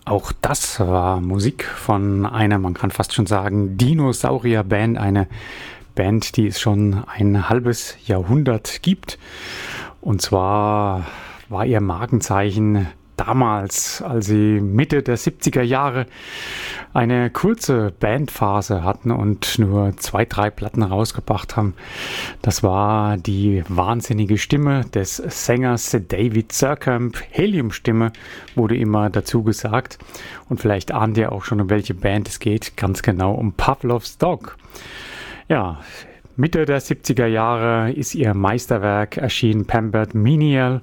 Auch das war Musik von einer, man kann fast schon sagen, Dinosaurier-Band. Eine Band, die es schon ein halbes Jahrhundert gibt. Und zwar war ihr Markenzeichen damals, als sie Mitte der 70er Jahre eine kurze Bandphase hatten und nur 2, 3 Platten rausgebracht haben. Das war die wahnsinnige Stimme des Sängers David Surkamp. Heliumstimme wurde immer dazu gesagt. Und vielleicht ahnt ihr auch schon, um welche Band es geht. Ganz genau um Pavlov's Dog. Ja, Mitte der 70er Jahre ist ihr Meisterwerk erschienen, Pampered Menial.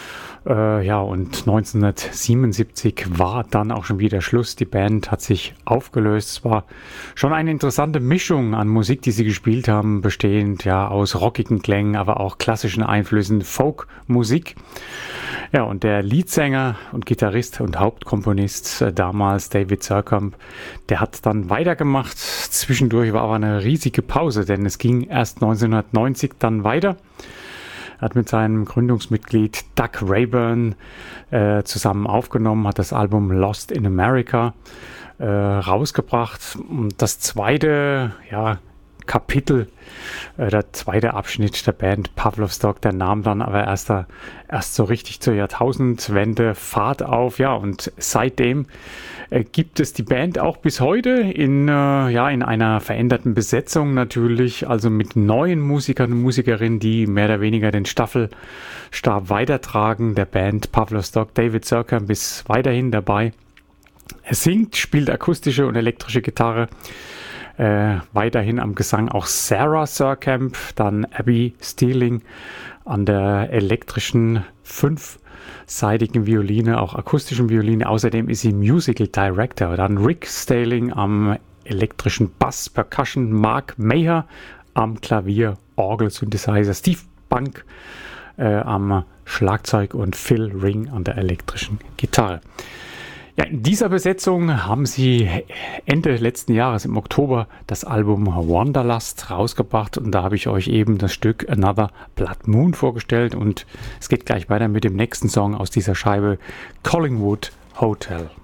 Und 1977 war dann auch schon wieder Schluss. Die Band hat sich aufgelöst. Es war schon eine interessante Mischung an Musik, die sie gespielt haben, bestehend aus rockigen Klängen, aber auch klassischen Einflüssen, Folkmusik. Ja, und der Leadsänger und Gitarrist und Hauptkomponist damals, David Surkamp, der hat dann weitergemacht. Zwischendurch war aber eine riesige Pause, denn es ging erst 1990 dann weiter. Er hat mit seinem Gründungsmitglied Doug Rayburn zusammen aufgenommen, hat das Album Lost in America rausgebracht. Und das zweite Kapitel, der zweite Abschnitt der Band Pavlov's Dog, der nahm dann aber erst so richtig zur Jahrtausendwende Fahrt auf. Ja, und seitdem gibt es die Band auch bis heute in einer veränderten Besetzung natürlich, also mit neuen Musikern und Musikerinnen, die mehr oder weniger den Staffelstab weitertragen der Band Pavlov's Dog. David Surkamp ist weiterhin dabei. Er singt, spielt akustische und elektrische Gitarre. Weiterhin am Gesang auch Sarah Surkamp, dann Abby Steeling an der elektrischen 5-seitigen Violine, auch akustischen Violine. Außerdem ist sie Musical Director. Dann Rick Staling am elektrischen Bass, Percussion, Mark Maher am Klavier, Orgel, Synthesizer, Steve Bunk am Schlagzeug und Phil Ring an der elektrischen Gitarre. Ja, in dieser Besetzung haben sie Ende letzten Jahres im Oktober das Album Wanderlust rausgebracht und da habe ich euch eben das Stück Another Blood Moon vorgestellt und es geht gleich weiter mit dem nächsten Song aus dieser Scheibe, Collingwood Hotel.